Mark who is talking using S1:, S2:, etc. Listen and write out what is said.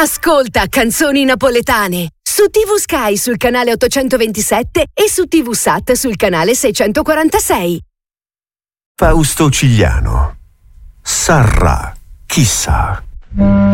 S1: Ascolta Canzoni Napoletane su TV Sky sul canale 827 e su TV Sat sul canale 646.
S2: Fausto Cigliano. Sarà, chissà.